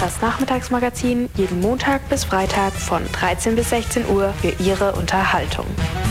Das Nachmittagsmagazin jeden Montag bis Freitag von 13 bis 16 Uhr für Ihre Unterhaltung.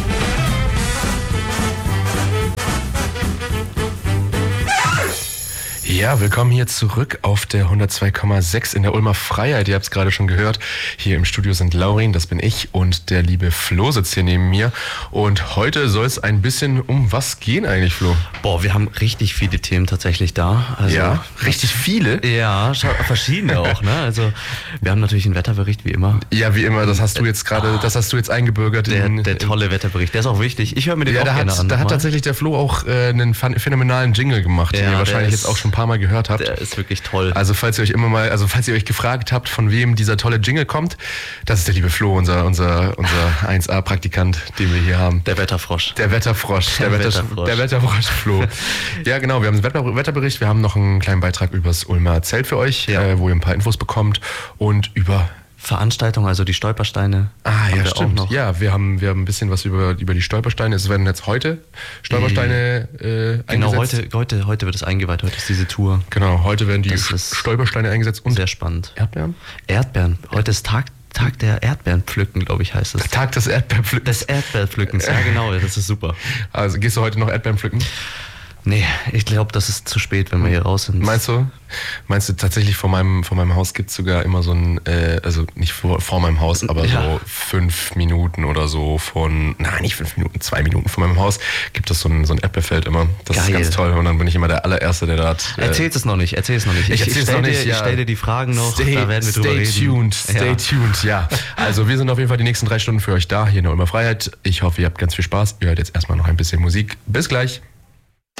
Ja, willkommen hier zurück auf der 102,6 in der Ulmer Freiheit. Ihr habt es gerade schon gehört. Hier im Studio sind Laurin, das bin ich, und der liebe Flo sitzt hier neben mir. Und heute soll es ein bisschen um was gehen eigentlich, Flo? Boah, wir haben richtig viele Themen tatsächlich da. Also, ja, richtig viele? Ja, verschiedene auch, ne? Also wir haben natürlich einen Wetterbericht, wie immer. Ja, wie immer, das hast du jetzt gerade, das hast du jetzt eingebürgert. Der tolle Wetterbericht, der ist auch wichtig. Ich höre mir den auch gerne an. Da hat tatsächlich der Flo auch einen phänomenalen Jingle gemacht, den ihr wahrscheinlich jetzt auch schon ein paar Mal gehört habt. Der ist wirklich toll. Also falls ihr euch gefragt habt, von wem dieser tolle Jingle kommt, das ist der liebe Flo, unser 1A-Praktikant, den wir hier haben. Der Wetterfrosch. Der Wetterfrosch Flo. Ja, genau, wir haben einen Wetterbericht, wir haben noch einen kleinen Beitrag übers Ulmer Zelt für euch, wo ihr ein paar Infos bekommt und über Veranstaltung, also die Stolpersteine. Ah, ja, stimmt. Noch. Ja, wir haben ein bisschen was über die Stolpersteine. Es werden jetzt heute Stolpersteine eingesetzt. Genau, heute wird es eingeweiht. Heute ist diese Tour. Genau, heute werden die Stolpersteine eingesetzt. Und sehr spannend. Erdbeeren? Heute ist Tag der Erdbeerenpflücken, glaube ich, heißt es. Tag des Erdbeerenpflückens. Des Erdbeerenpflückens, ja genau, das ist super. Also gehst du heute noch Erdbeeren pflücken? Nee, ich glaube, das ist zu spät, wenn wir hier raus sind. Meinst du tatsächlich vor meinem Haus gibt es sogar immer so ein, also nicht vor meinem Haus, aber so 5 Minuten oder so nicht 5 Minuten, 2 Minuten von meinem Haus gibt es so ein Erdbeerfeld immer. Das ist ganz toll und dann bin ich immer der allererste, der da hat. Erzähl's es noch nicht. Ich stell dir die Fragen noch, da werden wir drüber reden. Stay tuned, ja. Also wir sind auf jeden Fall die nächsten 3 Stunden für euch da, hier in der Ulmer Freiheit. Ich hoffe, ihr habt ganz viel Spaß. Ihr hört jetzt erstmal noch ein bisschen Musik. Bis gleich.